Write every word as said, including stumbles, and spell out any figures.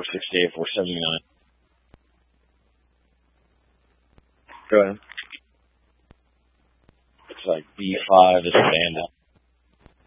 sixty-eight, four seventy-nine. Go ahead. It's like B five is a bandit.